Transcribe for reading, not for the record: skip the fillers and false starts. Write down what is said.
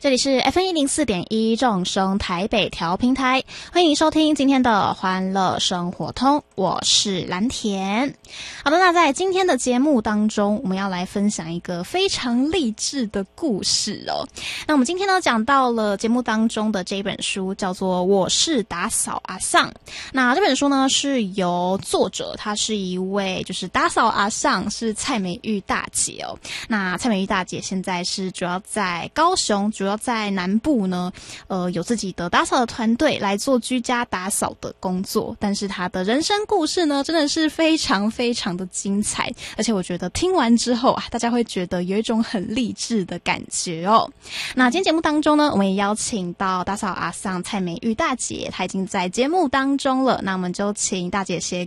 这里是 FM104.1 众生台北调频台，欢迎收听今天的欢乐生活通，我是蓝田。好的，那在今天的节目当中，我们要来分享一个非常励志的故事哦。那我们今天呢讲到了节目当中的这一本书，叫做《我是打扫阿桑》。那这本书呢是由作者，她是一位就是打扫阿桑，是蔡美玉大姐哦。那蔡美玉大姐现在是主要在高雄，主要在南部呢，有自己的打扫的团队来做居家打扫的工作。但是她的人生故事呢，真的是非常非常的精彩，而且我觉得听完之后啊，大家会觉得有一种很励志的感觉哦。那今天节目当中呢，我们也邀请到打扫阿桑蔡美玉大姐，她已经在节目当中了。那我们就请大姐先